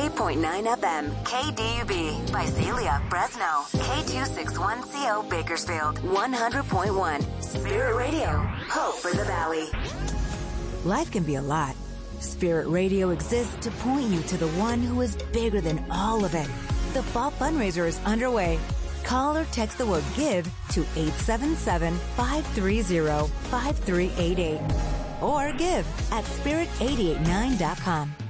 88.9 FM, KDUB, Visalia, Fresno, K261CO, Bakersfield, 100.1, Spirit Radio, hope for the Valley. Life can be a lot. Spirit Radio exists to point you to the one who is bigger than all of it. The fall fundraiser is underway. Call or text the word GIVE to 877-530-5388 or give at spirit889.com.